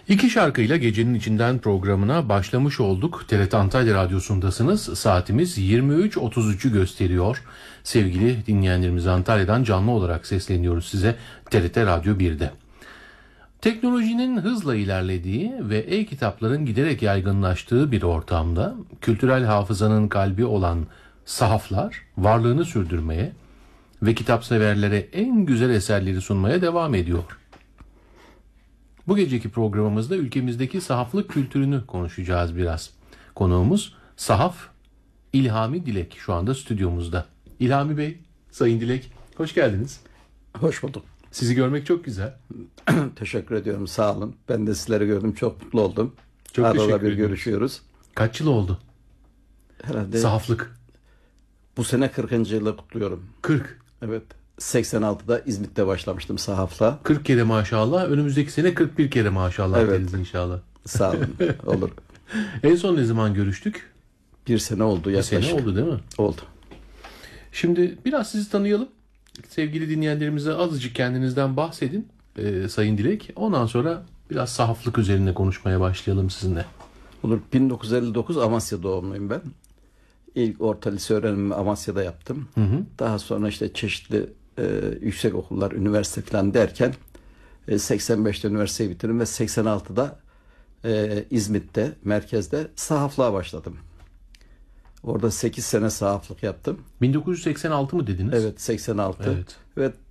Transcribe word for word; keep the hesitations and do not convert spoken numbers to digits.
İki şarkıyla Gecenin İçinden programına başlamış olduk. T R T Antalya Radyosu'ndasınız. Saatimiz yirmi üç otuz üçü gösteriyor. Sevgili dinleyenlerimiz, Antalya'dan canlı olarak sesleniyoruz size T R T Radyo birde. Teknolojinin hızla ilerlediği ve e-kitapların giderek yaygınlaştığı bir ortamda kültürel hafızanın kalbi olan sahaflar varlığını sürdürmeye ve kitapseverlere en güzel eserleri sunmaya devam ediyor. Bu geceki programımızda ülkemizdeki sahaflık kültürünü konuşacağız biraz. Konuğumuz sahaf İlhami Dilek, şu anda stüdyomuzda. İlhami Bey, Sayın Dilek, hoş geldiniz. Hoş bulduk. Sizi görmek çok güzel. Teşekkür ediyorum, sağ olun. Ben de sizleri gördüm, çok mutlu oldum. Çok Arada teşekkür bir ediyoruz. Görüşüyoruz. Kaç yıl oldu? Herhalde Sahaflık. bu sene kırkıncı yılı kutluyorum. kırk. Evet. seksen altıda İzmit'te başlamıştım sahafla. kırk kere maşallah. Önümüzdeki sene kırk bir kere maşallah Evet. deriz inşallah. Sağ olun. Olur. En son ne zaman görüştük? Bir sene oldu Bir yaklaşık. sene oldu değil mi? Oldu. Şimdi biraz sizi tanıyalım. Sevgili dinleyenlerimize azıcık kendinizden bahsedin e, Sayın Dilek. Ondan sonra biraz sahaflık üzerine konuşmaya başlayalım sizinle. Olur. bin dokuz yüz elli dokuz Amasya doğumluyum ben. İlk orta lise öğrenimimi Amasya'da yaptım. Hı hı. Daha sonra işte çeşitli e, yüksek okullar, üniversite falan derken e, seksen beşte üniversiteyi bitirdim ve seksen altıda e, İzmit'te, merkezde sahaflığa başladım. Orada sekiz sene sahaflık yaptım. bin dokuz yüz seksen altı mı dediniz? Evet, seksen altı. Evet. Ve